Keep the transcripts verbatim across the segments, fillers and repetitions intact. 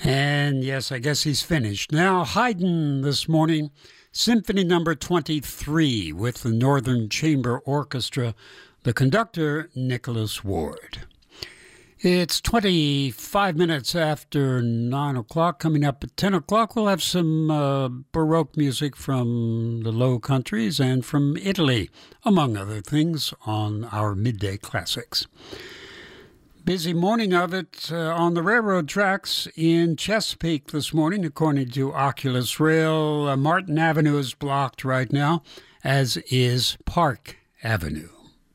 And yes, I guess he's finished. Now, Haydn this morning, Symphony Number twenty-three with the Northern Chamber Orchestra, the conductor, Nicholas Ward. It's twenty-five minutes after nine o'clock. Coming up at ten o'clock, we'll have some uh, Baroque music from the Low Countries and from Italy, among other things, on our Midday Classics. Busy morning of it uh, on the railroad tracks in Chesapeake this morning, according to Oculus Rail. Uh, Martin Avenue is blocked right now, as is Park Avenue.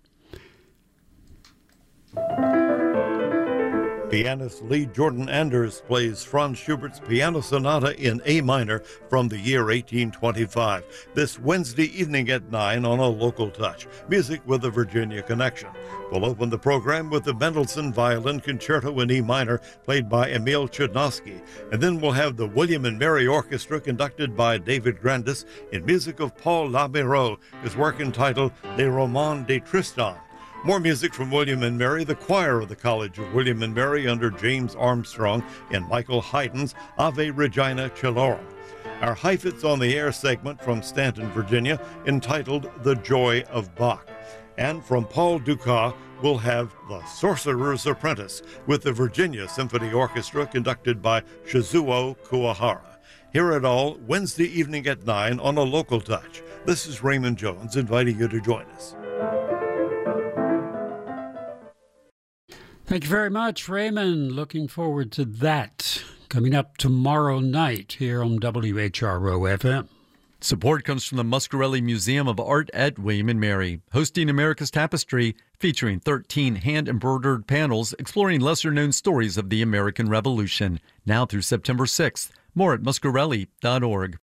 Pianist Lee Jordan Anders plays Franz Schubert's Piano Sonata in A minor from the year eighteen twenty-five. This Wednesday evening at nine on a Local Touch. Music with a Virginia connection. We'll open the program with the Mendelssohn Violin Concerto in E minor, played by Emil Chudnovsky. And then we'll have the William and Mary Orchestra, conducted by David Grandis, in music of Paul Labero, his work entitled Les Romans de Tristan. More music from William and Mary, the choir of the College of William and Mary under James Armstrong, and Michael Haydn's Ave Regina Celorum. Our Heifetz on the Air segment from Stanton, Virginia, entitled The Joy of Bach. And from Paul Dukas, we'll have The Sorcerer's Apprentice with the Virginia Symphony Orchestra, conducted by Shizuo Kuwahara. Hear it all Wednesday evening at nine on a Local Touch. This is Raymond Jones inviting you to join us. Thank you very much, Raymond. Looking forward to that. Coming up tomorrow night here on W H R O F M. Support comes from the Muscarelli Museum of Art at William and Mary, hosting America's Tapestry, featuring thirteen hand-embroidered panels exploring lesser-known stories of the American Revolution, now through September sixth. More at muscarelli dot org.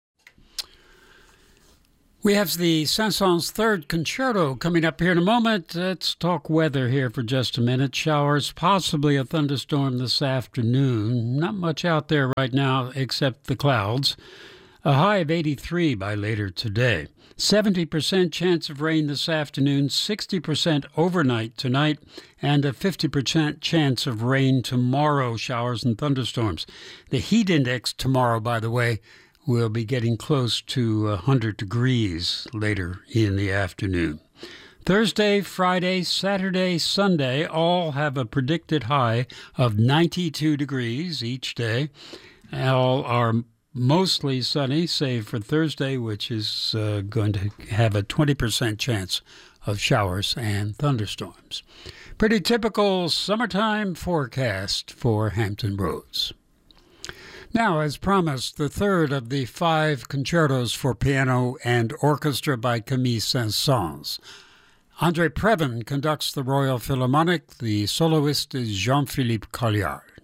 We have the Saint-Saëns' third concerto coming up here in a moment. Let's talk weather here for just a minute. Showers, possibly a thunderstorm this afternoon. Not much out there right now except the clouds. A high of eighty-three by later today. seventy percent chance of rain this afternoon, sixty percent overnight tonight, and a fifty percent chance of rain tomorrow, showers and thunderstorms. The heat index tomorrow, by the way, will be getting close to one hundred degrees later in the afternoon. Thursday, Friday, Saturday, Sunday all have a predicted high of ninety-two degrees each day. All are mostly sunny, save for Thursday, which is uh, going to have a twenty percent chance of showers and thunderstorms. Pretty typical summertime forecast for Hampton Roads. Now, as promised, the third of the five concertos for piano and orchestra by Camille Saint-Saëns. André Previn conducts the Royal Philharmonic. The soloist is Jean-Philippe Colliard.